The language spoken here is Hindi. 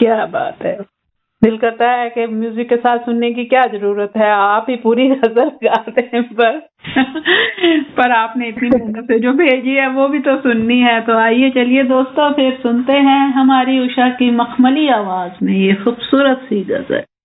क्या बात है। दिल करता है कि म्यूजिक के साथ सुनने की क्या जरूरत है, आप ही पूरी गजल गाते हैं। पर आपने इतनी मेहनत से जो भेजी है वो भी तो सुननी है। तो आइए चलिए दोस्तों, फिर सुनते हैं हमारी उषा की मखमली आवाज में ये खूबसूरत सी गजल।